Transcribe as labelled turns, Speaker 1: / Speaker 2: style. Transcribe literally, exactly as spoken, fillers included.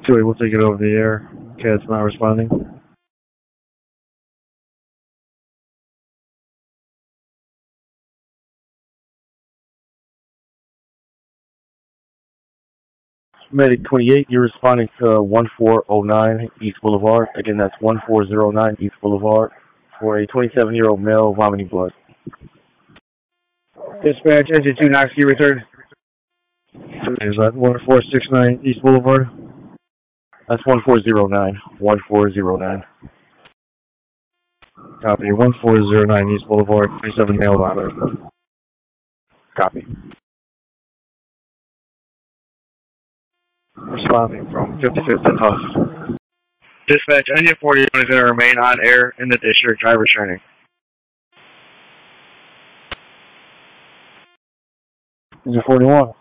Speaker 1: two eight, we'll take it over the air. Okay, it's not responding. Medic twenty-eight, you're responding to one four zero nine East Boulevard. Again, that's one four zero nine East Boulevard for a twenty-seven-year-old male vomiting blood.
Speaker 2: Dispatch, engine two, Knoxville, return.
Speaker 1: Is that one four six nine East Boulevard? That's one four zero nine. one four zero nine. Copy. one four zero nine East Boulevard, twenty-seven male vomiting. Copy. Responding from fifty-fifth and Huff.
Speaker 2: Dispatch, engine forty-one is going to remain on air in the district. Driver returning.
Speaker 1: Engine forty-one.